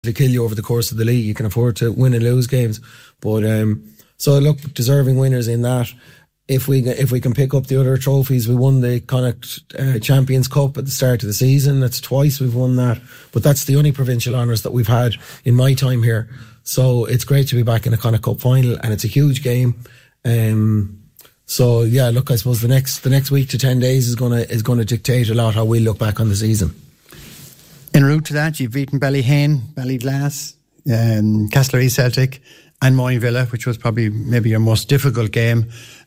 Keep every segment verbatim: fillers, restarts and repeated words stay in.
to kill you over the course of the league. You can afford to win and lose games. But um, so look, deserving winners in that. If we if we can pick up the other trophies, we won the Connacht uh, Champions Cup at the start of the season. That's twice we've won that. But that's the only provincial honours that we've had in my time here. So it's great to be back in a Connacht Cup final, and it's a huge game. Um, so yeah, look, I suppose the next the next week to ten days is gonna is gonna dictate a lot how we look back on the season. En route to that, you've beaten Ballyhane, Ballyglass, um, Castlereagh Celtic, and Moyne Villa, which was probably maybe your most difficult game.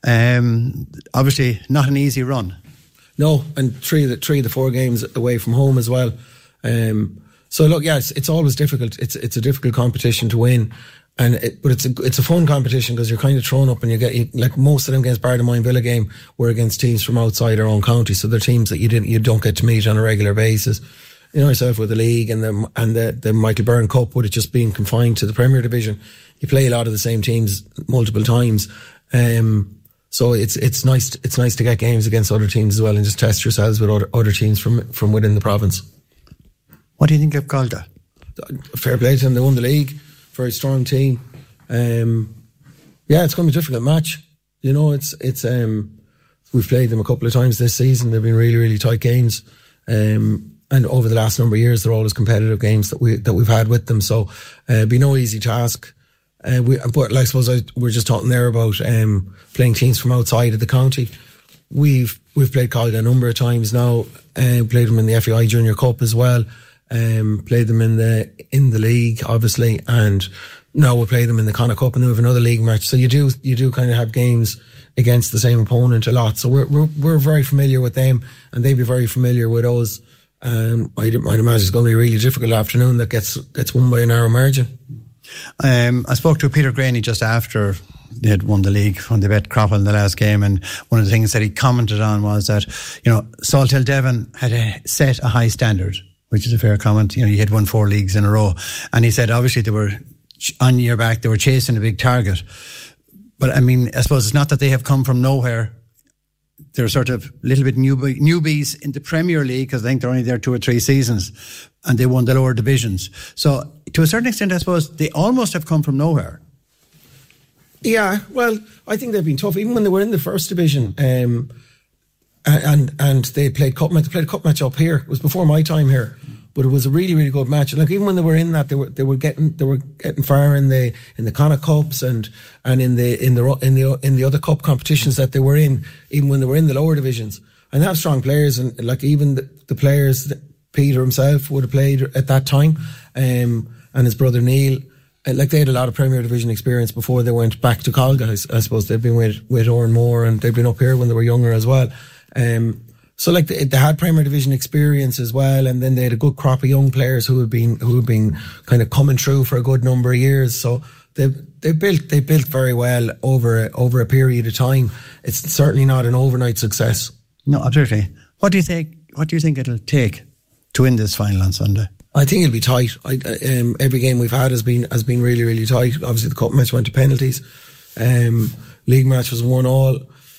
Um, obviously, not an easy run. No, and three of the three of the four games away from home as well. Um, so look, yes, it's always difficult. It's it's a difficult competition to win, and it, but it's a it's a fun competition because you're kind of thrown up and you get you, like most of them against bar the Moyne Villa game were against teams from outside our own county, so they're teams that you didn't you don't get to meet on a regular basis. You know yourself with the league and the and the, the Michael Byrne Cup, with it just being confined to the Premier Division, you play a lot of the same teams multiple times. Um, so it's it's nice to, it's nice to get games against other teams as well and just test yourselves with other other teams from from within the province. What do you think of Calder? Fair play to them. They won the league. Very strong team. Um, yeah, it's going to be a difficult match. You know, it's it's um, we've played them a couple of times this season. They've been really really tight games. Um, And over the last number of years, they're always competitive games that we that we've had with them. So uh, it'd be no easy task. Uh, we, but like, I suppose I, we were just talking there about um, playing teams from outside of the county. We've we've played Calder a number of times now. Uh, played them in the F A I Junior Cup as well. Um, played them in the in the league, obviously, and now we'll play them in the Connacht Cup, and then we have another league match. So you do you do kind of have games against the same opponent a lot. So we're we're, we're very familiar with them, and they'd be very familiar with us. Um, I'd, I'd imagine it's going to be a really difficult afternoon that gets gets won by a narrow margin. Um, I spoke to Peter Graney just after they had won the league when they bet Cropple in the last game, and one of the things that he commented on was that, you know, Salthill Devon had a, set a high standard, which is a fair comment. You know, you had won four leagues in a row, and he said obviously they were on your back, they were chasing a big target. But I mean, I suppose it's not that they have come from nowhere. They're sort of a little bit newbie, newbies in the Premier League because I think they're only there two or three seasons, and they won the lower divisions. So to a certain extent, I suppose they almost have come from nowhere. Yeah, well, I think they've been tough even when they were in the first division, um, and and they played cup match. They played a cup match up here. It was before my time here, but it was a really really good match. And like even when they were in that, they were they were getting they were getting far in the in the Connacht Cups and and in the in the in the in the other cup competitions that they were in, even when they were in the lower divisions. And they have strong players, and like even the, the players that Peter himself would have played at that time, um, and his brother Neil. Like they had a lot of Premier Division experience before they went back to Colga. I, I suppose they'd been with with Oran Moore, and they'd been up here when they were younger as well. Um, so like they, they had Premier Division experience as well, and then they had a good crop of young players who had been who had been kind of coming through for a good number of years. So they they built they built very well over over a period of time. It's certainly not an overnight success. No, absolutely. What do you think? What do you think it'll take to win this final on Sunday? I think it'll be tight. I, um, every game we've had has been has been really really tight. Obviously, the cup match went to penalties. Um, league match was one all.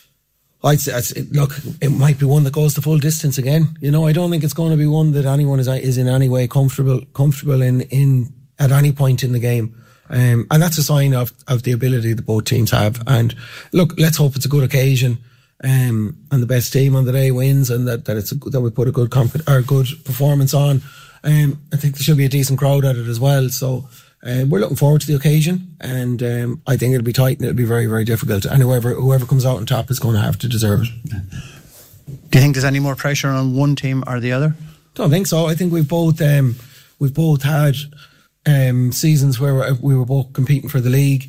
I'd say, I'd say, look, it might be one that goes the full distance again. You know, I don't think it's going to be one that anyone is is in any way comfortable comfortable in in at any point in the game. Um, and that's a sign of of the ability that both teams have. And look, let's hope it's a good occasion. Um, and the best team on the day wins, and that that it's a, that we put a good comp- or good performance on. Um, I think there should be a decent crowd at it as well. So uh, we're looking forward to the occasion, and um, I think it'll be tight and it'll be very, very difficult. And whoever whoever comes out on top is going to have to deserve it. Do you think there's any more pressure on one team or the other? Don't think so. I think we've both um, we've both had um, seasons where we were both competing for the league.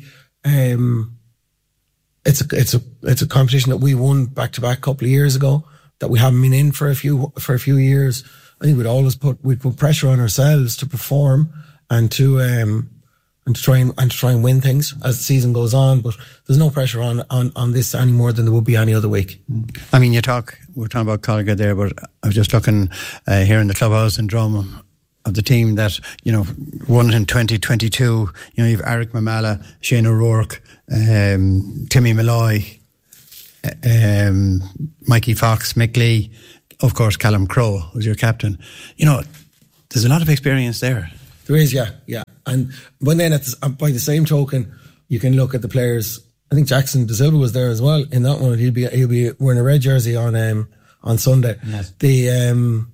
Um, it's a it's a it's a competition that we won back to back a couple of years ago that we haven't been in for a few for a few years. I think we'd always put we'd put pressure on ourselves to perform and to um and to try and, and to try and win things as the season goes on. But there's no pressure on, on, on this any more than there would be any other week. I mean, you talk we're talking about Colga there, but I was just looking uh, here in the clubhouse in Drum of the team that you know won in twenty twenty-two. You know, you've Eric Mamala, Shane O'Rourke, um, Timmy Malloy, um, Mikey Fox, Mick Lee. Of course, Callum Crowe was your captain. You know, there's a lot of experience there. There is, yeah, yeah. And but then at the, by the same token, you can look at the players. I think Jackson De Silva was there as well in that one. He'll be he'll be wearing a red jersey on um, on Sunday. Yes. The um,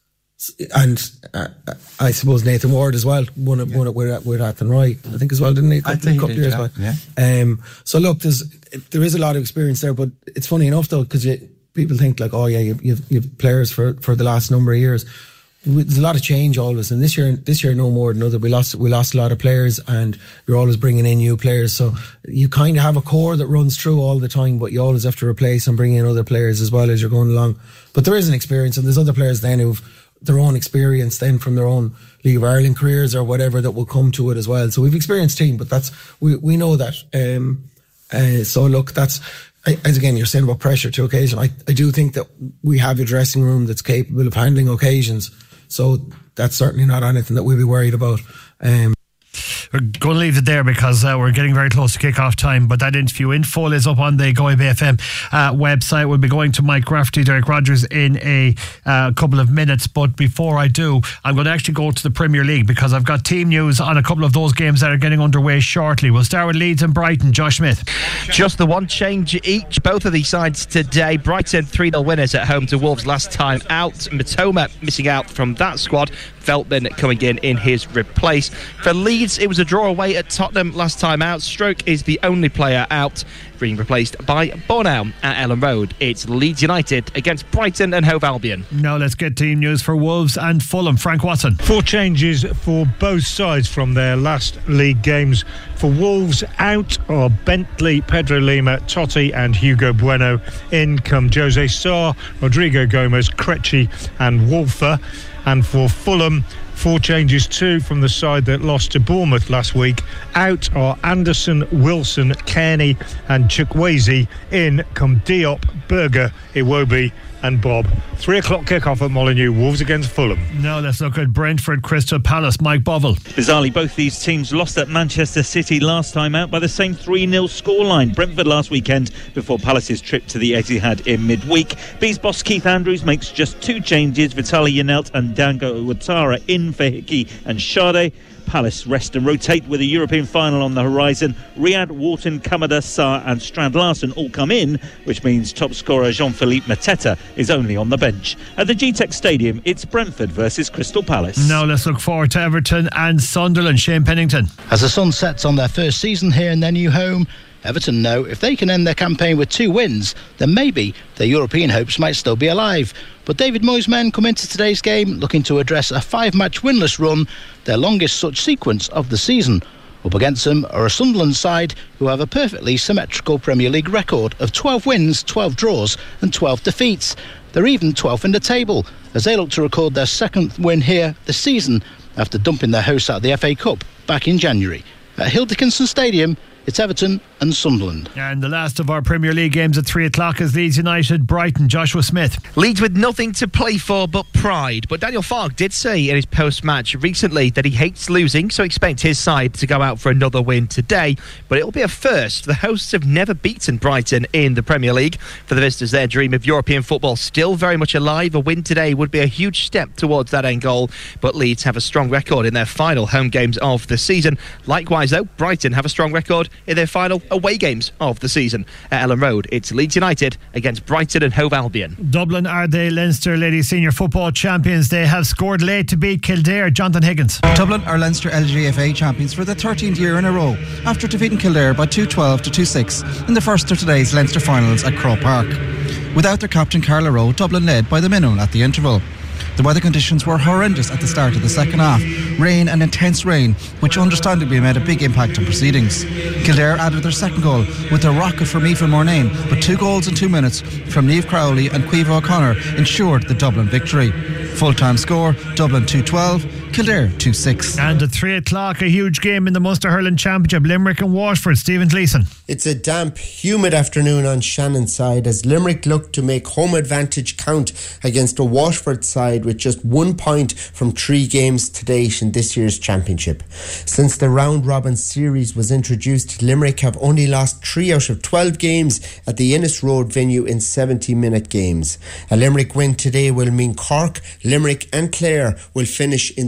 and uh, I suppose Nathan Ward as well won it, yeah. won it with, with Athenry, I think as well, didn't he? A couple, I think a couple he did, years yeah. back. Yeah. Um, so look, there's there is a lot of experience there, but it's funny enough though, because people think like, oh yeah, you you've, you've players for, for the last number of years. There's a lot of change always, and this year, this year no more than other. We lost, we lost a lot of players, and you're always bringing in new players. So you kind of have a core that runs through all the time, but you always have to replace and bring in other players as well as you're going along. But there is an experience, and there's other players then who've their own experience then from their own League of Ireland careers or whatever that will come to it as well. So we've experienced team, but that's we we know that. Um, uh, so look, that's. As again, you're saying about pressure to occasion. I, I do think that we have a dressing room that's capable of handling occasions. So that's certainly not anything that we'll be worried about. Um, We're going to leave it there because uh, we're getting very close to kick-off time, but that interview in full is up on the Galway Bay F M uh, website. We'll be going to Mike Rafferty, Derek Rogers in a uh, couple of minutes, but before I do, I'm going to actually go to the Premier League because I've got team news on a couple of those games that are getting underway shortly. We'll start with Leeds and Brighton. Josh Smith. Just the one change each, both of these sides today. Brighton three nil winners at home to Wolves last time out. Matoma missing out from that squad. Veltman coming in in his replace. For Leeds, it was a draw away at Tottenham last time out. Stroke is the only player out, being replaced by Bornau at Ellen Road. It's Leeds United against Brighton and Hove Albion. Now let's get team news for Wolves and Fulham. Frank Watson. Four changes for both sides from their last league games. For Wolves, out are Bentley, Pedro Lima, Totti and Hugo Bueno. In come Jose Sarr, Rodrigo Gomez, Krejci and Wolfer. And for Fulham, four changes too from the side that lost to Bournemouth last week. Out are Anderson, Wilson, Kearney and Chukwueze. In come Diop, Berger, Iwobi and Bob. Three o'clock kickoff at Molineux. Wolves against Fulham. Now let's look at Brentford, Crystal Palace. Mike Bovell. Bizarrely, both these teams lost at Manchester City last time out by the same three nil scoreline. Brentford last weekend before Palace's trip to the Etihad in midweek. Bees boss Keith Andrews makes just two changes. Vitaly Janelt and Dango Ouattara in for Hickey and Sade. Palace rest and rotate with a European final on the horizon. Riyad, Wharton, Kamada, Sarr and Strand Larsen all come in, which means top scorer Jean-Philippe Mateta is only on the bench. At the G TEC Stadium, it's Brentford versus Crystal Palace. Now let's look forward to Everton and Sunderland. Shane Pennington. As the sun sets on their first season here in their new home, Everton know if they can end their campaign with two wins, then maybe their European hopes might still be alive. But David Moyes' men come into today's game looking to address a five-match winless run, their longest such sequence of the season. Up against them are a Sunderland side who have a perfectly symmetrical Premier League record of twelve wins, twelve draws and twelve defeats. They're even twelfth in the table as they look to record their second win here this season after dumping their hosts out of the F A Cup back in January. At Hill Dickinson Stadium, it's Everton and Sunderland. And the last of our Premier League games at three o'clock is Leeds United, Brighton. Joshua Smith. Leeds with nothing to play for but pride. But Daniel Farke did say in his post-match recently that he hates losing, so expect his side to go out for another win today. But it'll be a first. The hosts have never beaten Brighton in the Premier League. For the visitors, their dream of European football still very much alive. A win today would be a huge step towards that end goal. But Leeds have a strong record in their final home games of the season. Likewise, though, Brighton have a strong record in their final away games of the season. At Ellen Road, it's Leeds United against Brighton and Hove Albion. Dublin are the Leinster Ladies Senior Football Champions. They have scored late to beat Kildare. Jonathan Higgins. Dublin are Leinster L G F A champions for the thirteenth year in a row after defeating Kildare by two twelve to two six in the first of today's Leinster finals at Croke Park. Without their captain Carla Rowe, Dublin led by the minnow at the interval. The weather conditions were horrendous at the start of the second half. Rain and intense rain, which understandably made a big impact on proceedings. Kildare added their second goal with a rocket from Aoife Mornane, but two goals in two minutes from Niamh Crowley and Caoimhe O'Connor ensured the Dublin victory. Full-time score, Dublin two twelve, Kildare two six. And at three o'clock, a huge game in the Munster Hurling Championship, Limerick and Waterford. Stephen Gleeson. It's a damp, humid afternoon on Shannon's side as Limerick look to make home advantage count against a Waterford side with just one point from three games to date in this year's championship. Since the round-robin series was introduced, Limerick have only lost three out of twelve games at the Innis Road venue in seventy-minute games. A Limerick win today will mean Cork, Limerick and Clare will finish in the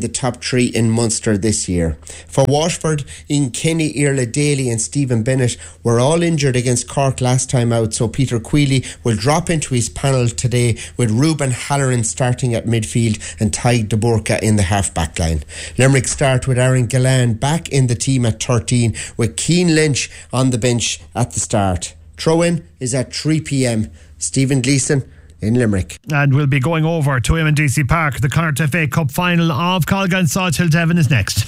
the top three in Munster this year. For Washford, Ian Kenny, Irla Daly and Stephen Bennett were all injured against Cork last time out, so Peter Queally will drop into his panel today with Ruben Halloran starting at midfield and Tadhg de Burka in the half-back line. Limerick start with Aaron Gillan back in the team at thirteen with Cian Lynch on the bench at the start. Throw-in is at three p.m. Stephen Gleeson in Limerick. And we'll be going over to M and D C Park. The Connacht F A Cup final of Colga and Sawhill Devon is next.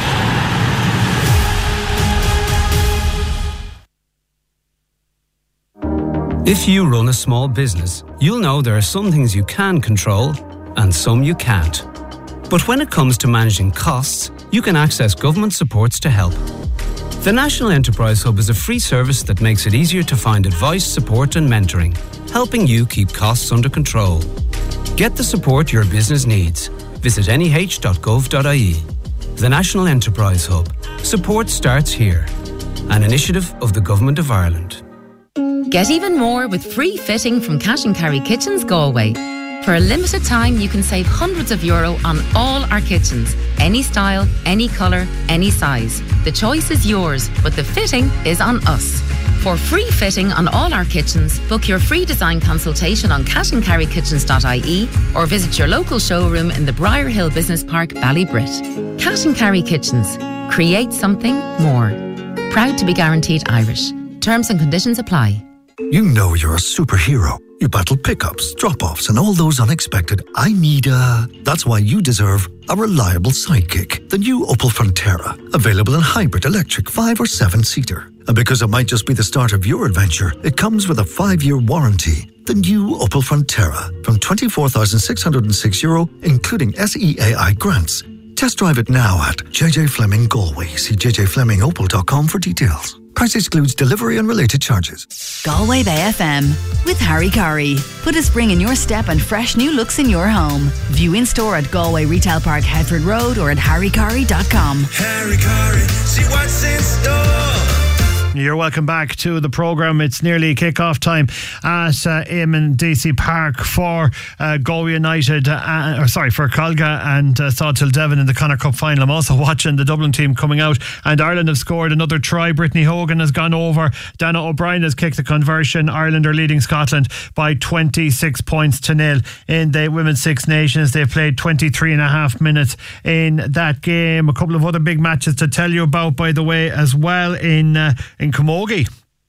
If you run a small business, you'll know there are some things you can control and some you can't. But when it comes to managing costs, you can access government supports to help. The National Enterprise Hub is a free service that makes it easier to find advice, support and mentoring, helping you keep costs under control. Get the support your business needs. Visit N E H dot gov dot I E. The National Enterprise Hub. Support starts here. An initiative of the Government of Ireland. Get even more with free fitting from Cash and Carry Kitchens Galway. For a limited time, you can save hundreds of euro on all our kitchens. Any style, any colour, any size. The choice is yours, but the fitting is on us. For free fitting on all our kitchens, book your free design consultation on cash and carry kitchens dot I E or visit your local showroom in the Briar Hill Business Park, Ballybrit. Cash and Carry Kitchens. Create something more. Proud to be guaranteed Irish. Terms and conditions apply. You know you're a superhero. You battle pickups, drop-offs and all those unexpected I need a... That's why you deserve a reliable sidekick. The new Opel Frontera. Available in hybrid, electric, five or seven-seater. And because it might just be the start of your adventure, it comes with a five-year warranty. The new Opel Frontera. From twenty-four thousand six hundred six euro, including S E A I grants. Test drive it now at J J Fleming Galway. See j j fleming opel dot com for details. Price excludes delivery and related charges. Galway Bay F M with Harry Curry. Put a spring in your step and fresh new looks in your home. View in store at Galway Retail Park, Headford Road or at harry curry dot com. Harry Curry, see what's in store. You're welcome back to the programme. It's nearly kick-off time at uh, M and D C Park for uh, Galway United, uh, or sorry, for Colga and uh, Sawhill Devon in the Connacht Cup final. I'm also watching the Dublin team coming out, and Ireland have scored another try. Brittany Hogan has gone over. Dana O'Brien has kicked the conversion. Ireland are leading Scotland by twenty-six points to nil in the Women's Six Nations. They've played twenty-three and a half minutes in that game. A couple of other big matches to tell you about, by the way, as well in uh, in Camogie.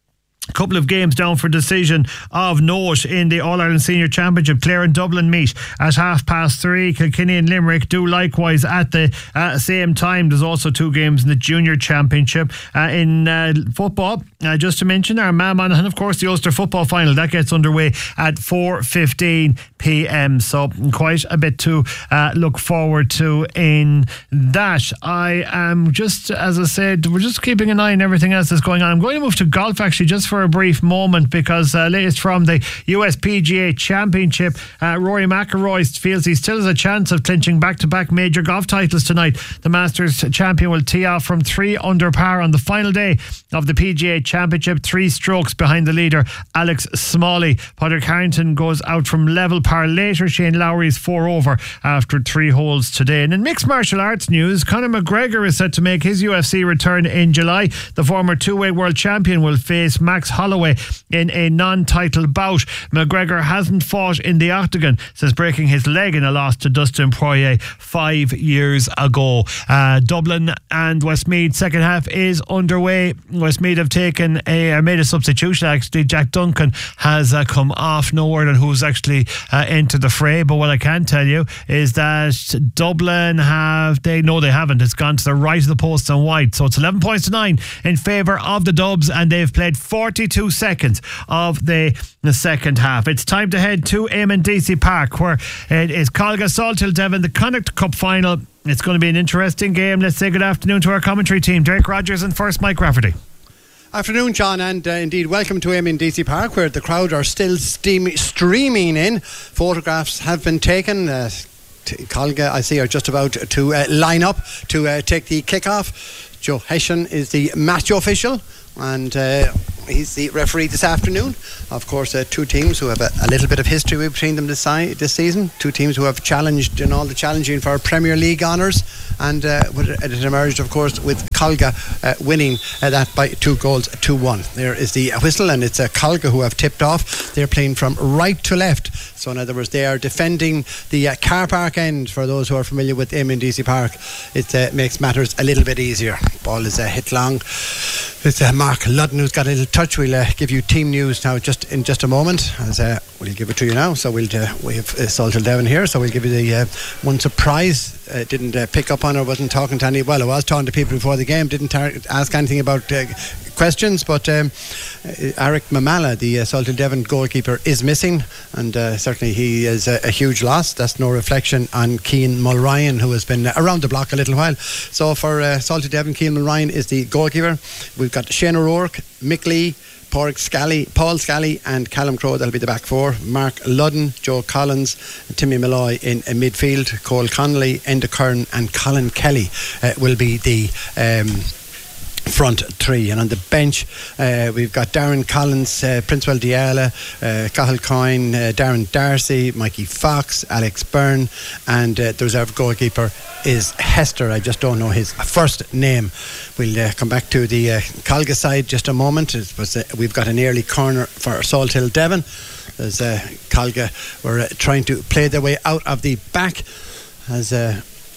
A couple of games down for decision of note in the All-Ireland Senior Championship. Clare and Dublin meet at half past three. Kilkenny and Limerick do likewise at the uh, same time. There's also two games in the Junior Championship. Uh, in uh, football, uh, just to mention, our Armagh Monaghan and of course the Ulster football final. That gets underway at four fifteen p.m. So quite a bit to uh, look forward to in that. I am just, as I said, we're just keeping an eye on everything else that's going on. I'm going to move to golf actually just for a brief moment, because uh, latest from the U S P G A Championship, uh, Rory McIlroy feels he still has a chance of clinching back-to-back major golf titles tonight. The Masters champion will tee off from three under par on the final day of the P G A Championship, three strokes behind the leader Alex Smalley. Padraig Harrington goes out from level par later. Shane Lowry is four over after three holes today. And in mixed martial arts news, Conor McGregor is set to make his U F C return in July. The former two-way world champion will face Max Holloway in a non-title bout. McGregor hasn't fought in the octagon since breaking his leg in a loss to Dustin Poirier five years ago. Uh, Dublin and Westmeath second half is underway. Westmeath have taken a, made a substitution actually. Jack Duncan has uh, come off. No word on who's actually uh, into the fray, but what I can tell you is that Dublin have, they no they haven't, it's gone to the right of the post and wide, so it's eleven points to nine in favour of the Dubs, and they've played forty-two seconds of the, the second half. It's time to head to M and D C Park, where it is Colga Sawhill Devon, the Connacht Cup final. It's going to be an interesting game. Let's say good afternoon to our commentary team, Derek Rogers and first Mike Rafferty. Afternoon, John, and uh, indeed welcome to M and D C Park, where the crowd are still steam- streaming in. Photographs have been taken. Uh, t- Colga, I see, are just about to uh, line up to uh, take the kick-off. Joe Hession is the match official, and uh, he's the referee this afternoon. Of course, uh, two teams who have a, a little bit of history between them this, si- this season. Two teams who have challenged in all the challenging for Premier League honours, and uh, it emerged, of course, with Colga uh, winning uh, that by two goals, two one. There is the whistle, and it's uh, Colga who have tipped off. They're playing from right to left, so in other words, they are defending the uh, car park end. For those who are familiar with Eamon Deacy Park, it uh, makes matters a little bit easier. Ball is uh, hit long. It's uh, Mark Ludden who's got a little touch. We'll uh, give you team news now just in just a moment, as uh, we'll give it to you now. So we'll uh, we have uh, Saltel Devon here, so we'll give you the uh, one surprise. Uh, didn't uh, pick up on or wasn't talking to any. Well, I was talking to people before the game. Didn't tar- ask anything about uh, questions, but um, uh, Eric Mamala, the uh, Saltel Devon goalkeeper, is missing, and uh, certainly he is a, a huge loss. That's no reflection on Cian Mulryan, who has been around the block a little while. So for uh, Saltel Devon, Cian Mulryan is the goalkeeper. We've got Shane O'Rourke, Mick Lee, Paul Scally, Paul Scally and Callum Crowe. That'll be the back four. Mark Ludden, Joe Collins, Timmy Malloy in, in midfield. Cole Connolly, Enda Kern and Colin Kelly uh, will be the um, front three. And on the bench uh, we've got Darren Collins, uh, Princewell Diala, uh, Cathal Coyne, uh, Darren Darcy, Mikey Fox, Alex Byrne, and uh, the reserve goalkeeper is Hester. I just don't know his first name. We'll uh, come back to the uh, Colga side just a moment. It was, uh, we've got an early corner for Salthill Devon as uh, Colga were uh, trying to play their way out of the back, as uh,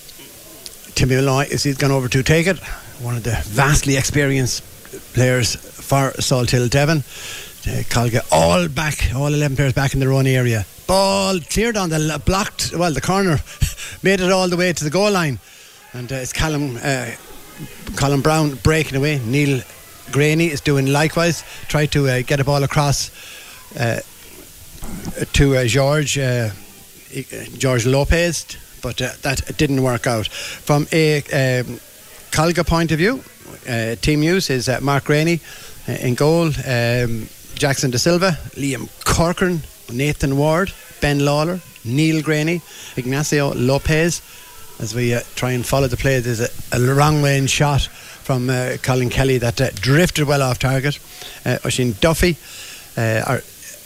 Timmy Malloy is he's gone over to take it. One of the vastly experienced players for Salthill Devon. Uh, Colga all back, all eleven players back in their own area. Ball cleared on the blocked, well, the corner, made it all the way to the goal line, and uh, it's Callum uh, Colin Brown breaking away. Neil Graney is doing likewise, tried to uh, get a ball across uh, to uh, George uh, George Lopez, but uh, that didn't work out. From a um, Colga point of view, uh, team news is uh, Mark Graney uh, in goal, um, Jackson De Silva, Liam Corcoran, Nathan Ward, Ben Lawler, Neil Graney, Ignacio Lopez. As we uh, try and follow the play, there's a, a wrong range shot from uh, Colin Kelly that uh, drifted well off target. uh, Oisin Duffy, uh, our,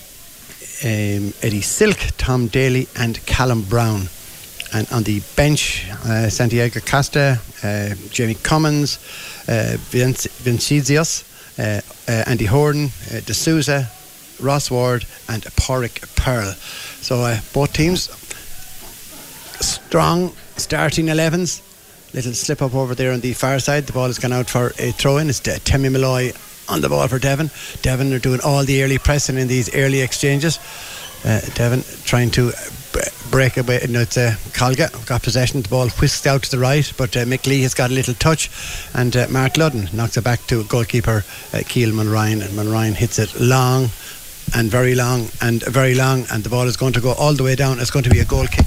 um, Eddie Silk, Tom Daly and Callum Brown. And on the bench, uh, Santiago Costa, uh, Jamie Cummins, uh, Vinc- Vincizius, uh, uh, Andy Horton, uh, De Souza, Ross Ward and Porrick Pearl. So uh, both teams strong starting elevens. Little slip up over there on the far side. The ball has gone out for a throw in. It's uh, Timmy Malloy on the ball for Devon. Devon are doing all the early pressing in these early exchanges. uh, Devon trying to break away. No, it's uh, Colga got possession. The ball whisked out to the right, but uh, Mick Lee has got a little touch, and uh, Mark Ludden knocks it back to goalkeeper uh, Cian Mulryan, and Mulryan hits it long and very long and very long, and the ball is going to go all the way down. It's going to be a goal kick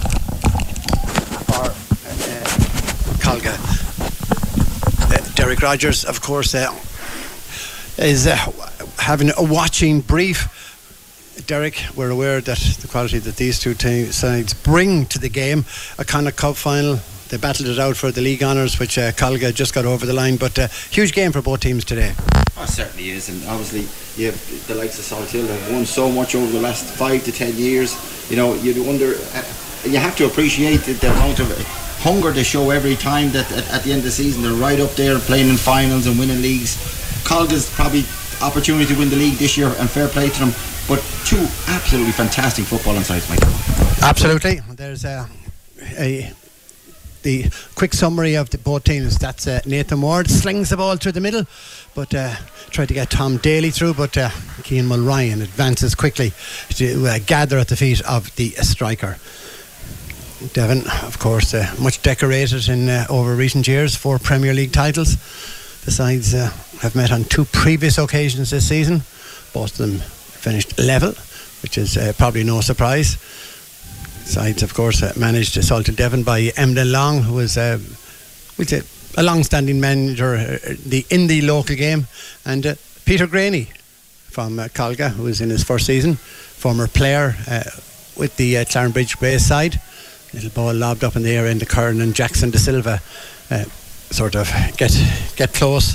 for uh, Colga. uh, Derek Rogers, of course, uh, is uh, having a watching brief. Derek, we're aware that the quality that these two t- sides bring to the game. A Connacht Cup final, they battled it out for the league honours, which uh, Colga just got over the line, but uh, huge game for both teams today. Oh, it certainly is, and obviously you have the likes of Salthill have won so much over the last five to ten years. You know, you'd wonder, uh, you have to appreciate the, the amount of hunger they show every time that at, at the end of the season they're right up there playing in finals and winning leagues. Colga's probably opportunity to win the league this year, and fair play to them, but two absolutely fantastic footballing sides, Michael. Absolutely. There's a, a the quick summary of the both teams. That's uh, Nathan Ward slings the ball through the middle, but uh, tried to get Tom Daly through, but uh, Cian Mulryan advances quickly to uh, gather at the feet of the uh, striker. Devon, of course, uh, much decorated in uh, over recent years, four Premier League titles. The sides uh, have met on two previous occasions this season. Both of them finished level, which is uh, probably no surprise. Sides, of course, uh, managed Salthill Devon by Emlyn Long, who was uh, we'd say a long-standing manager uh, the in the local game, and uh, Peter Graney from uh, Colga, who was in his first season, former player uh, with the uh, Clarenbridge Grays side. Little ball lobbed up in the air into Kern, and Jackson De Silva uh, sort of get get close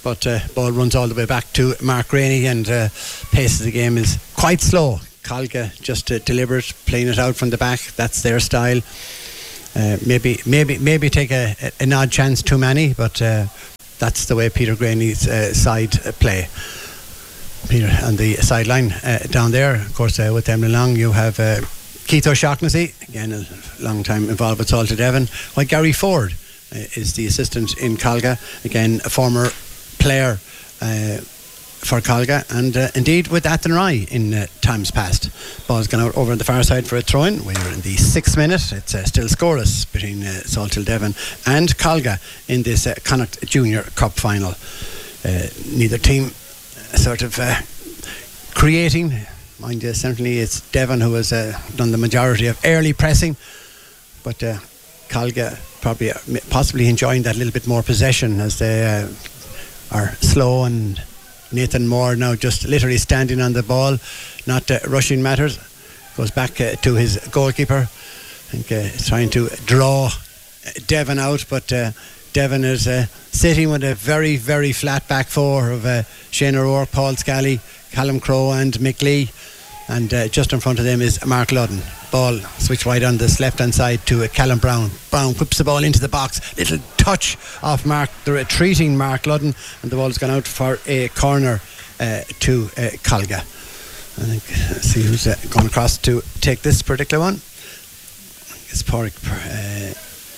but uh, ball runs all the way back to Mark Rainey, and uh, pace of the game is quite slow. Colga just uh, deliberate, playing it out from the back. That's their style. Uh, maybe, maybe, maybe take a, a, an odd chance too many, but uh, that's the way Peter Graney's uh, side uh, play. Peter on the sideline uh, down there, of course, uh, with Emily Long, you have uh, Keith O'Shaughnessy, again a long time involved with Salta Devon, while Gary Ford uh, is the assistant in Colga, again a former player uh, for Colga, and uh, indeed with Athenry in uh, times past. Ball's gone out over on the far side for a throw-in. We're in the sixth minute. It's uh, still scoreless between uh, Salta Devon and Colga in this uh, Connacht Junior Cup final. Uh, neither team sort of uh, creating, mind you, certainly it's Devon who has uh, done the majority of early pressing, but uh, Colga probably uh, possibly enjoying that little bit more possession as they uh, are slow, and Nathan Moore now just literally standing on the ball, not uh, rushing matters. Goes back uh, to his goalkeeper. I think uh, trying to draw Devon out, but uh, Devon is uh, sitting with a very, very flat back four of uh, Shane O'Rourke, Paul Scally, Callum Crowe and Mick Lee, and uh, just in front of them is Mark Ludden. Ball switched wide on this left hand side to uh, Callum Brown. Brown whips the ball into the box, little touch off Mark, the retreating Mark Ludden, and the ball's gone out for a corner uh, to uh, Colga. I think, let's see who's uh, going across to take this particular one. It's Porrick. Uh,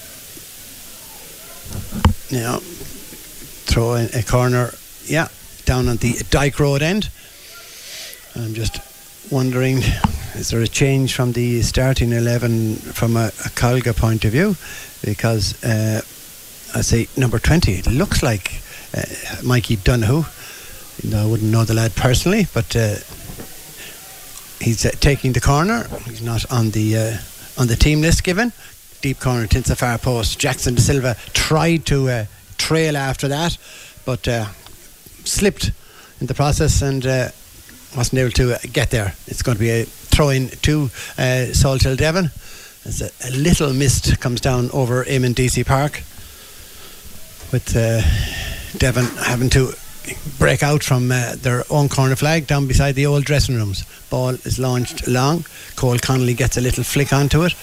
Now, throw in a corner, yeah, down on the Dyke Road end. I'm just wondering, is there a change from the starting eleven from a, a Colga point of view? Because uh, I say number twenty, it looks like uh, Mikey Donoghue. You know, I wouldn't know the lad personally, but uh, he's uh, taking the corner. He's not on the uh, on the team list given. Deep corner, into the far post. Jackson De Silva tried to uh, trail after that, but uh, slipped in the process and uh, wasn't able to uh, get there. It's going to be a throw-in to uh, Salthill Devon as a, a little mist comes down over Eamon D C Park, with uh, Devon having to break out from uh, their own corner flag down beside the old dressing rooms. Ball is launched long. Cole Connolly gets a little flick onto it.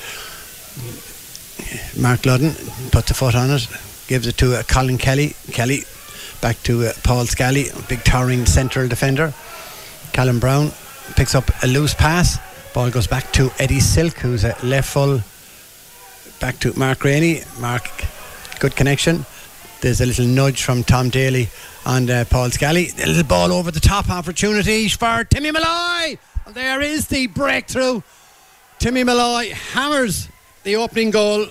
Mark Ludden puts a foot on it, gives it to uh, Colin Kelly. Kelly back to uh, Paul Scally, big towering central defender. Callum Brown picks up a loose pass. Ball goes back to Eddie Silk, who's a left full. Back to Mark Rainey. Mark, good connection. There's a little nudge from Tom Daly and uh, Paul Scally. A little ball over the top opportunity for Timmy Malloy. And there is the breakthrough. Timmy Malloy hammers the opening goal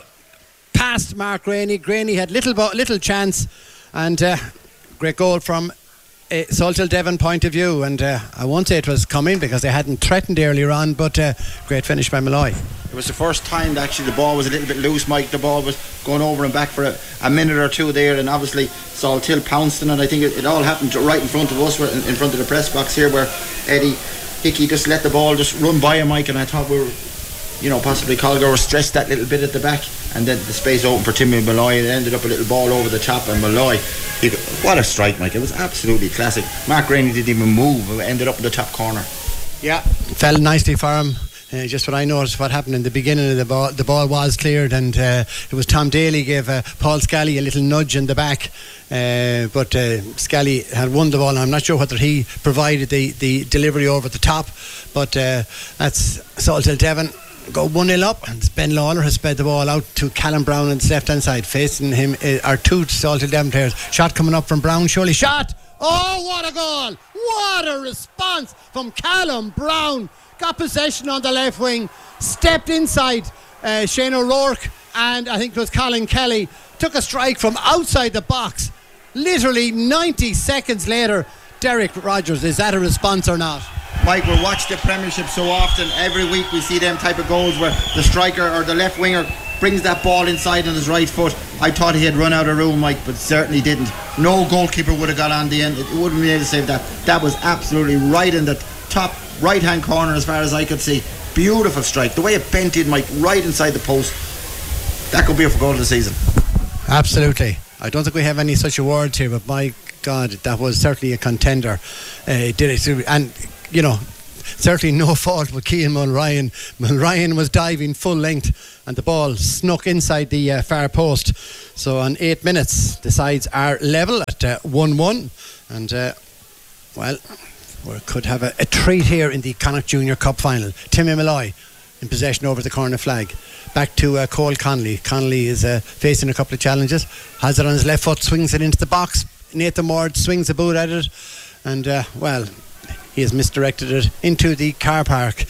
past Mark Rainey. Rainey had little bo- little chance, and uh, great goal from a Salthill Devon point of view. And uh, I won't say it was coming because they hadn't threatened earlier on, but uh, great finish by Malloy. It was the first time that actually the ball was a little bit loose, Mike. The ball was going over and back for a, a minute or two there, and obviously Salthill pounced on it. I think it, it all happened right in front of us, in, in front of the press box here, where Eddie Hickey just let the ball just run by him, Mike, and I thought we were, you know, possibly Colga were stressed that little bit at the back, and then the space open for Timmy Malloy. It ended up a little ball over the top, and Malloy, he, what a strike, Mike. It was absolutely classic. Mark Rainey didn't even move. It ended up in the top corner. Yeah, fell nicely for him. Uh, just what I noticed what happened in the beginning of the ball, the ball was cleared, and uh, it was Tom Daly gave uh, Paul Scally a little nudge in the back, uh, but uh, Scally had won the ball, and I'm not sure whether he provided the, the delivery over the top, but uh, that's Salthill Devon go one nil up, and Ben Lawler has sped the ball out to Callum Brown on the left hand side. Facing him uh, are two Salthill Devon players. Shot coming up from Brown, surely shot. Oh, what a goal! What a response from Callum Brown. Got possession on the left wing, stepped inside uh, Shane O'Rourke, and I think it was Colin Kelly, took a strike from outside the box. Literally ninety seconds later, Derek Rogers, is that a response or not? Mike, we watch the Premiership so often. Every week we see them type of goals where the striker or the left winger brings that ball inside on his right foot. I thought he had run out of room, Mike, but certainly didn't. No goalkeeper would have got on the end. It wouldn't be able to save that. That was absolutely right in the top right hand corner as far as I could see. Beautiful strike. The way it bent in, Mike, right inside the post. That could be a goal of the season. Absolutely. I don't think we have any such awards here, but my God, that was certainly a contender. Uh, did it, and you know, certainly no fault with Cian Mulryan. Mulryan was diving full length, and the ball snuck inside the uh, far post. So on eight minutes, the sides are level at uh, one one, and uh, well, we could have a, a treat here in the Connacht Junior Cup final. Timmy Malloy in possession over the corner flag. Back to uh, Cole Connolly. Connolly is uh, facing a couple of challenges. Has it on his left foot, swings it into the box. Nathan Ward swings a boot at it, and uh, well, he has misdirected it into the car park.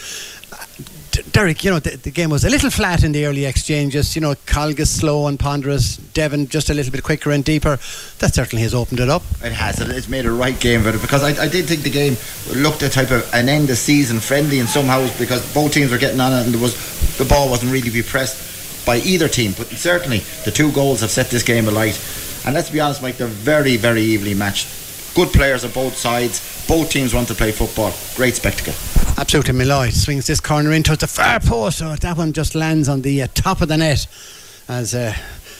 D- Derek, you know, the, the game was a little flat in the early exchanges. You know, Colga slow and ponderous, Devon just a little bit quicker and deeper. That certainly has opened it up. It has. It's made a right game of it, because I, I did think the game looked a type of an end of season friendly in some hows, because both teams were getting on it, and there was the ball wasn't really be pressed by either team. But certainly the two goals have set this game alight. And let's be honest, Mike, they're very, very evenly matched. Good players on both sides. Both teams want to play football. Great spectacle. Absolutely. Malloy swings this corner into the far post. So that one just lands on the uh, top of the net, as uh,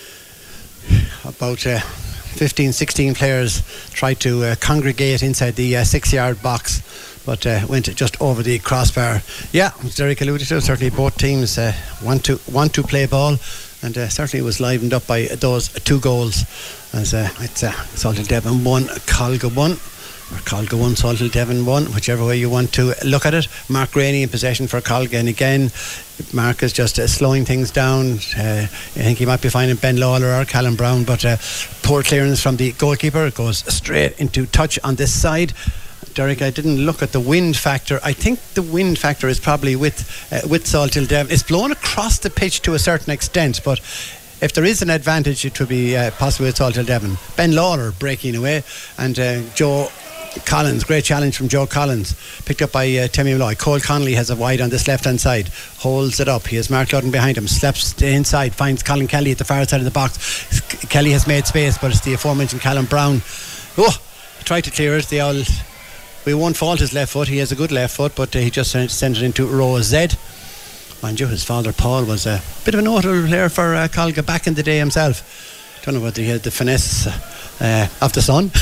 about uh, fifteen, sixteen players tried to uh, congregate inside the uh, six yard box, but uh, went just over the crossbar. Yeah, as Derek alluded to, certainly both teams uh, want to want to play ball, and uh, certainly was livened up by those two goals, as uh, it's uh, Salthill Devon one, Colga one, or Colga one, Salthill Devon one, whichever way you want to look at it. Mark Graney in possession for Colga, and again Mark is just uh, slowing things down. uh, I think he might be finding Ben Lawler or Callum Brown, but uh, poor clearance from the goalkeeper. It goes straight into touch on this side. Derek, I didn't look at the wind factor. I think the wind factor is probably with uh, with Salthill Devon. It's blown across the pitch to a certain extent, but if there is an advantage, it would be uh, possibly with Salthill Devon. Ben Lawler breaking away, and uh, Joe Collins, great challenge from Joe Collins, picked up by uh, Timmy Malloy. Cole Connolly has a wide on this left hand side, holds it up. He has Mark Ludden behind him, slaps inside, finds Colin Kelly at the far side of the box. Kelly has made space, but it's the aforementioned Callum Brown. Oh, tried to clear it. They all, we won't fault his left foot. He has a good left foot, but uh, he just sent it into row Z. Mind you, his father Paul was a bit of a notable player for uh, Colga back in the day himself. Don't know whether he had the finesse uh, of the son.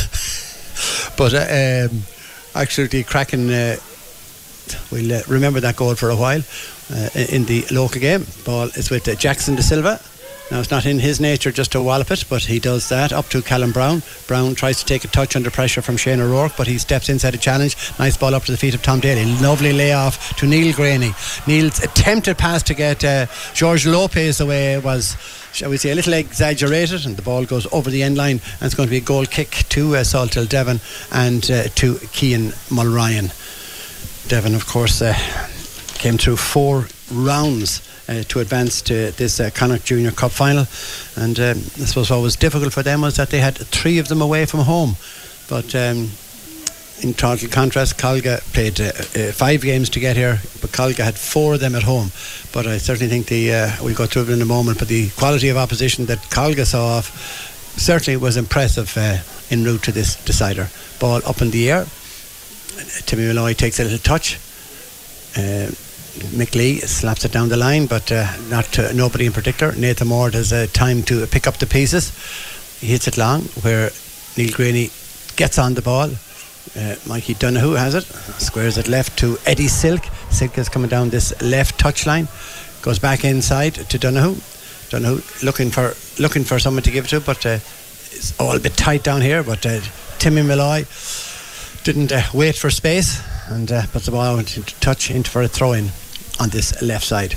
But uh, um, absolutely cracking. Uh, we'll uh, remember that goal for a while uh, in the local game. Ball is with uh, Jackson De Silva. Now, it's not in his nature just to wallop it, but he does that up to Callum Brown. Brown tries to take a touch under pressure from Shane O'Rourke, but he steps inside a challenge. Nice ball up to the feet of Tom Daly. Lovely layoff to Neil Graney. Neil's attempted pass to get uh, George Lopez away was, shall we say, a little exaggerated, and the ball goes over the end line, and it's going to be a goal kick to uh, Salthill Devon and uh, to Cian Mulryan. Devon, of course, uh, came through four rounds Uh, to advance to this uh, Connacht Junior Cup final, and um, I suppose what was difficult for them was that they had three of them away from home, but um, in total contrast, Colga played uh, uh, five games to get here, but Colga had four of them at home. But I certainly think the uh, we'll go through it in a moment, but the quality of opposition that Colga saw off certainly was impressive uh, en route to this decider. Ball up in the air, Timmy Malloy takes a little touch. uh, Mick Lee slaps it down the line, but uh, not to nobody in particular. Nathan Ward has uh, time to pick up the pieces. He hits it long, where Neil Graney gets on the ball. uh, Mikey Donoghue has it, squares it left to Eddie Silk. Silk is coming down this left touchline, goes back inside to Donoghue. Donoghue looking for looking for someone to give it to, but uh, it's all a bit tight down here. But uh, Timmy Malloy didn't uh, wait for space, and uh, puts the ball into touch into for a throw-in on this left side.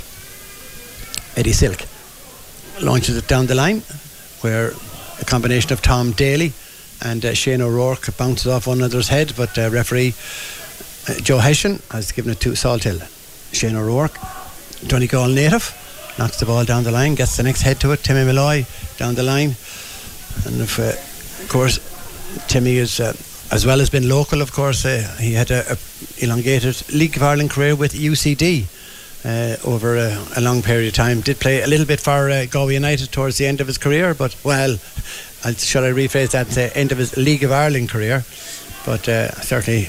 Eddie Silk launches it down the line, where a combination of Tom Daly and uh, Shane O'Rourke bounces off one another's head, but uh, referee uh, Joe Hessian has given it to Salthill. Shane O'Rourke, Donegal native, knocks the ball down the line, gets the next head to it. Timmy Malloy down the line, and if, uh, of course Timmy is uh, as well as been local, of course. Uh, he had a, a elongated League of Ireland career with U C D uh, over a, a long period of time. Did play a little bit for uh, Galway United towards the end of his career, but well, I'll, should I rephrase that, the end of his League of Ireland career. But uh, certainly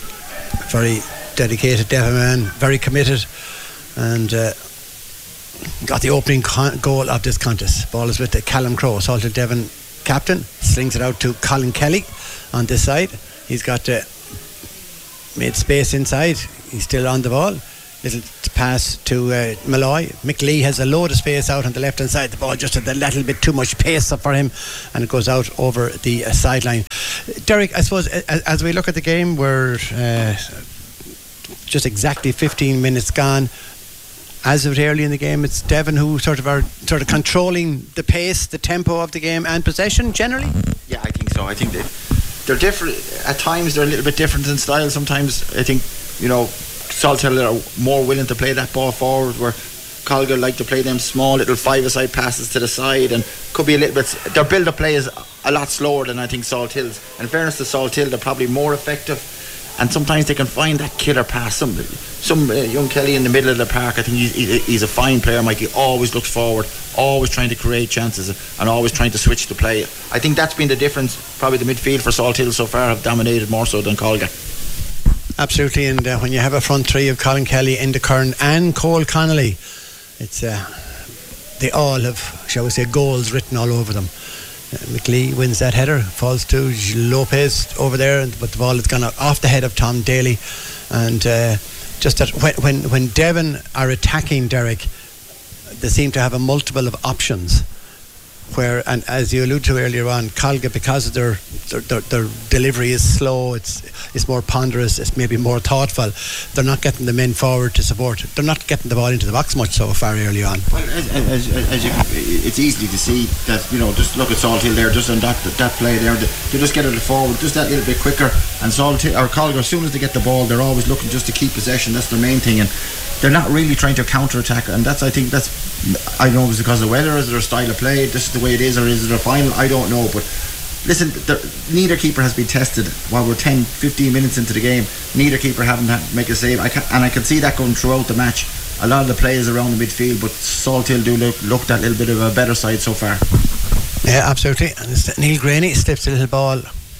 very dedicated Devon man, very committed, and uh, got the opening con- goal of this contest. Ball is with uh, Callum Crowe. Salthill Devon captain, slings it out to Colin Kelly on this side. He's got uh, made space inside. He's still on the ball. Little pass to uh, Malloy. Mick Lee has a load of space out on the left hand side. The ball just had a little bit too much pace for him, and it goes out over the uh, sideline. Derek, I suppose as, as we look at the game, we're uh, just exactly fifteen minutes gone. As of early in the game, it's Devon who sort of are sort of controlling the pace, the tempo of the game, and possession generally. Yeah, I think so. I think they, they're different at times. They're a little bit different in style. Sometimes I think, you know, Salthill are more willing to play that ball forward, where Colga like to play them small little five-a-side passes to the side, and could be a little bit. Their build-up play is a lot slower than I think Salthill's. In fairness to Salthill, they're probably more effective. And sometimes they can find that killer pass. Some, some uh, young Kelly in the middle of the park, I think he's, he's a fine player, Mike. He always looks forward, always trying to create chances, and always trying to switch the play. I think that's been the difference. Probably the midfield for Salthill so far have dominated more so than Colga. Absolutely, and uh, when you have a front three of Colin Kelly, Enda Kern and Cole Connolly, it's uh, they all have, shall we say, goals written all over them. Uh, McLee wins that header, falls to Lopez over there, but the ball has gone off the head of Tom Daly. And uh, just that when, when when Devon are attacking, Derek, they seem to have a multiple of options. Where, and as you alluded to earlier on, Colga, because of their their, their their delivery is slow, it's it's more ponderous, it's maybe more thoughtful. They're not getting the men forward to support. They're not getting the ball into the box much so far early on. Well, as, as, as you, it's easy to see that, you know, just look at Salthill there, just on that that play there, they just get it forward just that little bit quicker. And Salthill or Colga, as soon as they get the ball, they're always looking just to keep possession. That's their main thing, and they're not really trying to counter-attack, and that's, I think that's, I don't know if it's because of the weather, is it their style of play, this is the way it is, or is it a final, I don't know. But listen, neither keeper has been tested while we're ten, fifteen minutes into the game. Neither keeper haven't had to make a save, I can, and I can see that going throughout the match. A lot of the players around the midfield, but Salthill do look, look that little bit of a better side so far. Yeah, absolutely. And Neil Graney slips a little ball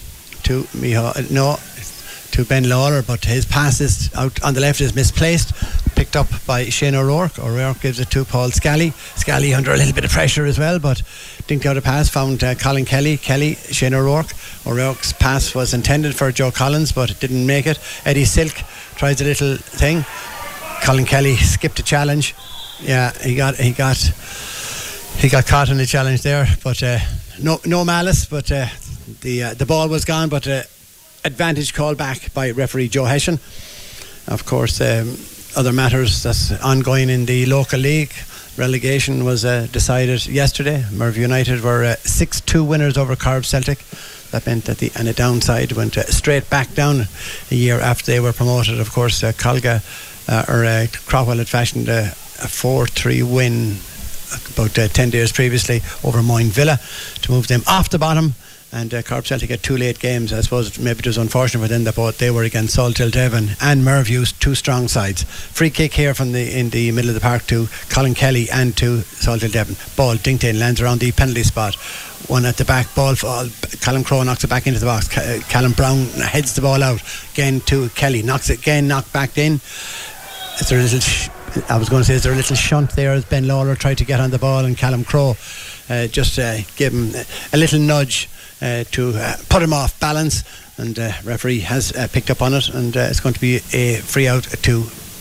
to Miho, no to Ben Lawler, but his pass is out on the left is misplaced, picked up by Shane O'Rourke. O'Rourke gives it to Paul Scally. Scally under a little bit of pressure as well, but didn't get a pass. Found uh, Colin Kelly. Kelly, Shane O'Rourke. O'Rourke's pass was intended for Joe Collins, but it didn't make it. Eddie Silk tries a little thing. Colin Kelly skipped a challenge. Yeah, he got he got he got caught in the challenge there, but uh, no no malice. But uh, the uh, the ball was gone, but. Uh, advantage called back by referee Joe Hession. Of course, um, other matters that's ongoing in the local league. Relegation was uh, decided yesterday. Merv United were uh, six two winners over Corb Celtic. That meant that the and a downside went uh, straight back down a year after they were promoted. Of course, uh, Colga uh, or uh, Crowell had fashioned uh, a four three win about uh, ten days previously over Moyne Villa to move them off the bottom. And uh, Corb Celtic had two late games. I suppose maybe it was unfortunate for them that both they were against Salthill Devon and Merview, two strong sides. Free kick here from the in the middle of the park to Colin Kelly and to Salthill Devon. Ball dinked in, lands around the penalty spot. One at the back, ball fall. Callum Crowe knocks it back into the box. Ca- Callum Brown heads the ball out again to Kelly, knocks it again, knocked back in. Is there a little? Sh- I was going to say, is there a little shunt there as Ben Lawler tried to get on the ball, and Callum Crowe uh, just uh, gave him a little nudge. Uh, to uh, put him off balance, and uh, referee has uh, picked up on it, and uh, it's going to be a free out to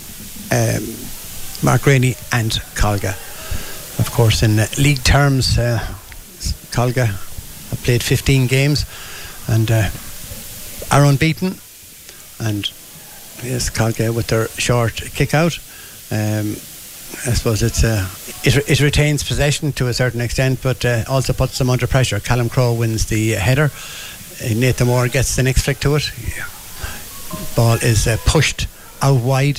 um, Mark Rainey and Colga. Of course, in uh, league terms, uh, Colga have played fifteen games and uh, are unbeaten, and yes, Colga with their short kick out. um, I suppose it's uh, it, it retains possession to a certain extent, but uh, also puts them under pressure. Callum Crowe wins the header. Uh, Nathan Moore gets the next flick to it. Yeah. Ball is uh, pushed out wide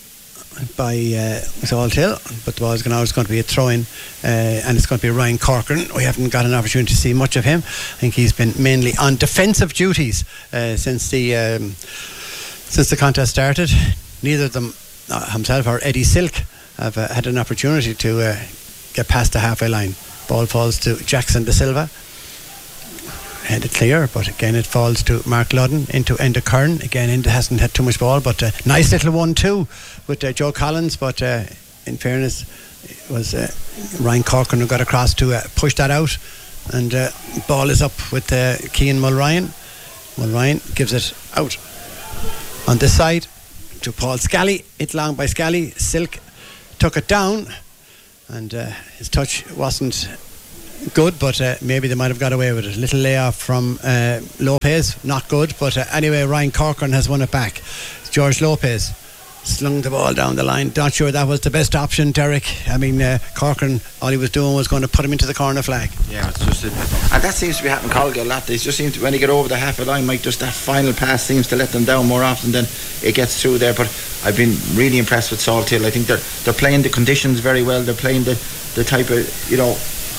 by uh, Salthill, but the ball is going to be a throw-in, uh, and it's going to be Ryan Corcoran. We haven't got an opportunity to see much of him. I think he's been mainly on defensive duties uh, since the um, since the contest started. Neither of them, uh, himself or Eddie Silk, have uh, had an opportunity to uh, get past the halfway line. Ball falls to Jackson De Silva. Headed clear, but again it falls to Mark Ludden into Enda Kern. Again, Enda hasn't had too much ball, but uh, nice little one two with uh, Joe Collins. But uh, in fairness, it was uh, Ryan Corcoran who got across to uh, push that out, and uh, ball is up with uh, Cian Mulryan. Mulryan gives it out on this side to Paul Scally. Hit long by Scally. Silk took it down, and uh, his touch wasn't good, but uh, maybe they might have got away with it. A little layoff from uh, Lopez, not good, but uh, anyway, Ryan Corcoran has won it back. George Lopez slung the ball down the line. Not sure that was the best option, Derek. I mean, uh, Corcoran, all he was doing was going to put him into the corner flag. Yeah, it's just, a, and that seems to be happening Colga a lot. They just seem to, when they get over the half a line, Mike, just that final pass seems to let them down more often than it gets through there. But I've been really impressed with Salthill. I think they're they're playing the conditions very well. They're playing the, the type of, you know,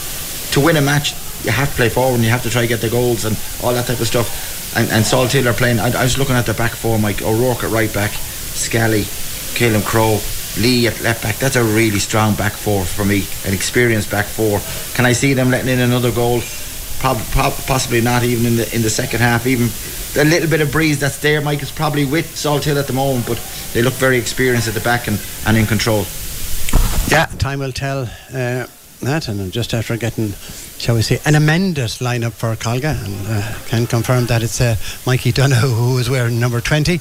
to win a match, you have to play forward and you have to try to get the goals and all that type of stuff. And, and Salthill are playing. I, I was looking at the back four, Mike. O'Rourke at right back, Scally, Caelan Crowe, Lee at left back. That's a really strong back four for me, an experienced back four. Can I see them letting in another goal? Prob- prob- possibly not even in the in the second half. Even a little bit of breeze that's there, Mike, is probably with Salthill at the moment, but they look very experienced at the back and, and in control. Yeah, time will tell. Uh, that and just after getting, shall we say, an amended lineup for Colga, and uh, can confirm that it's uh, Mikey Donoghue who is wearing number twenty.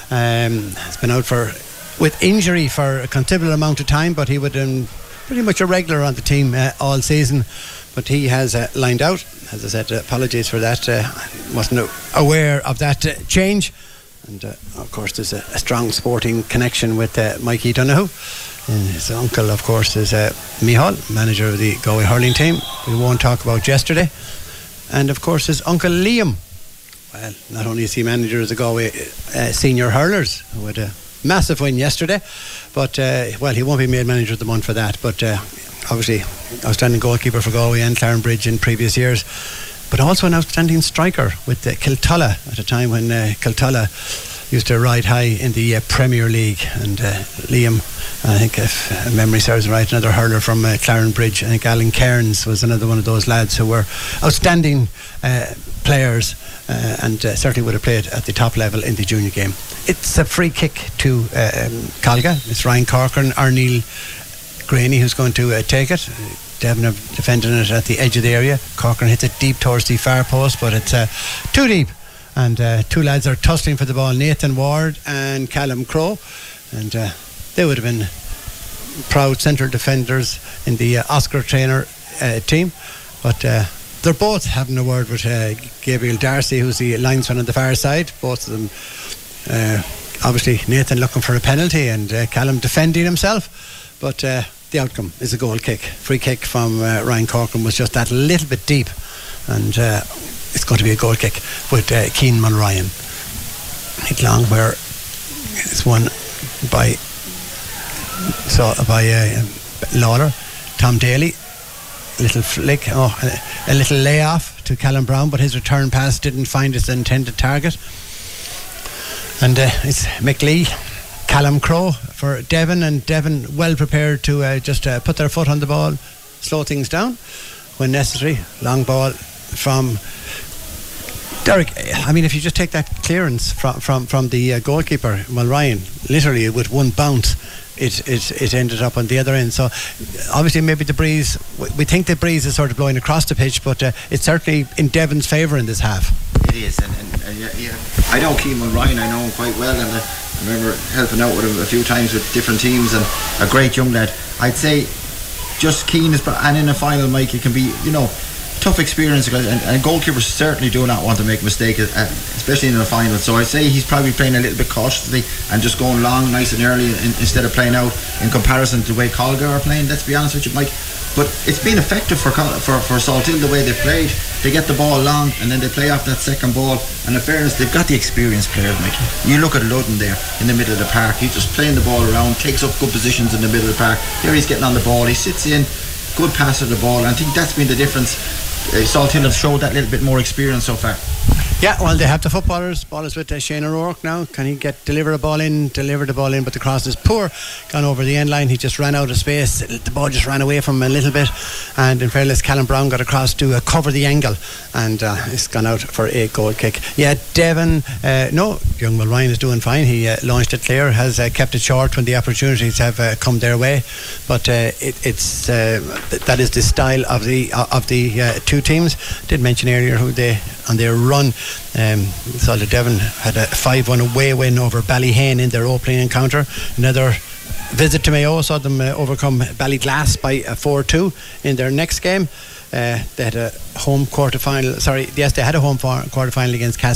Um, has been out for with injury for a considerable amount of time, but he would um, pretty much a regular on the team uh, all season. But he has uh, lined out. As I said, uh, apologies for that. Uh, I wasn't aware of that uh, change. And uh, of course, there's a, a strong sporting connection with uh, Mikey Donoghue. And his uncle, of course, is uh, Mihal, manager of the Galway hurling team. We won't talk about yesterday. And of course, his uncle Liam. Well, not only is he manager of the Galway uh, senior hurlers, who had a massive win yesterday, but uh, well, he won't be made manager of the month for that. But uh, obviously, outstanding goalkeeper for Galway and Clarenbridge in previous years. But also an outstanding striker with uh, Kiltulla at a time when uh, Kiltulla used to ride high in the uh, Premier League. And uh, Liam, I think if memory serves right, another hurler from uh, Clarenbridge. I think Alan Cairns was another one of those lads who were outstanding uh, players uh, and uh, certainly would have played at the top level in the junior game. It's a free kick to uh, um, Colga. It's Ryan Corcoran, Arneel Graney who's going to uh, take it. Devon are defending it at the edge of the area. Corcoran hits it deep towards the far post, but it's uh, too deep. And uh, two lads are tussling for the ball, Nathan Ward and Callum Crowe. And uh, they would have been proud central defenders in the uh, Oscar Traynor uh, team. But uh, they're both having a word with uh, Gabriel Darcy, who's the linesman on the far side. Both of them, uh, obviously, Nathan looking for a penalty and uh, Callum defending himself. But uh, the outcome is a goal kick. Free kick from uh, Ryan Corcoran was just that little bit deep. And uh, it's going to be a goal kick with uh, Cian Mulryan. Hit long where it's won by so by uh, Lawler. Tom Daly, little flick, oh, a, a little layoff to Callum Brown, but his return pass didn't find its intended target. And uh, it's McLee, Callum Crowe for Devon, and Devon well prepared to uh, just uh, put their foot on the ball, slow things down when necessary. Long ball from Derek. I mean, if you just take that clearance from from, from the uh, goalkeeper Mulryan, literally with one bounce, it, it it ended up on the other end. So obviously maybe the breeze, we think the breeze is sort of blowing across the pitch, but uh, it's certainly in Devon's favour in this half. It is, and, and, and yeah, yeah, I know Cian Mulryan, I know him quite well, and uh, I remember helping out with him a few times with different teams, and a great young lad. I'd say just Cian is, and in a final, Mike, it can be, you know, tough experience, and, and goalkeepers certainly do not want to make a mistake, uh, especially in a final. So I say he's probably playing a little bit cautiously and just going long, nice and early, in, instead of playing out in comparison to the way Colga are playing. Let's be honest with you, Mike. But it's been effective for for for Salthill the way they've played. They get the ball long and then they play off that second ball. And in fairness, they've got the experienced players, Mike. You look at Ludden there in the middle of the park. He's just playing the ball around, takes up good positions in the middle of the park. Here he's getting on the ball. He sits in, good pass of the ball. And I think that's been the difference. Uh, Salthill have showed that little bit more experience so far. Yeah, well, they have the footballers. Ball is with uh, Shane O'Rourke now. Can he get deliver a ball in? Deliver the ball in, but the cross is poor. Gone over the end line. He just ran out of space. The ball just ran away from him a little bit. And in fairness, Callum Brown got across to uh, cover the angle, and uh, it's gone out for a goal kick. Yeah, Devon. Uh, no, young Will Ryan is doing fine. He uh, launched it clear, has uh, kept it short when the opportunities have uh, come their way. But uh, it, it's uh, th- that is the style of the uh, of the uh, two teams. Did mention earlier who they on their run. Um, Salted Devon had a five one away win over Ballyhane in their opening encounter. Another visit to Mayo saw them uh, overcome Ballyglass by uh, four two in their next game. Uh, they had a home quarter final. Sorry, yes, they had a home quarter final against Cass.